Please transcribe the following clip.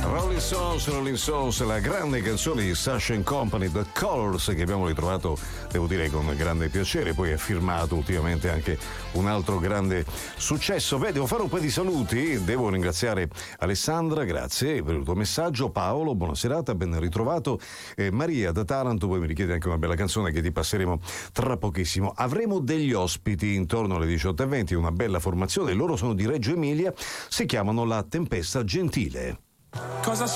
Rolling Stones, la grande canzone di Sasha & Company, The Colors, che abbiamo ritrovato, devo dire, con grande piacere. Poi ha firmato ultimamente anche un altro grande successo. Devo fare un po' di saluti. Devo ringraziare Alessandra, grazie per il tuo messaggio. Paolo, buona serata, ben ritrovato. Maria da Taranto, poi mi richiede anche una bella canzone che ti passeremo tra pochissimo. Avremo degli ospiti intorno alle 18:20, una bella formazione. Loro sono di Reggio Emilia, si chiamano La Tempesta Gentile. Cosa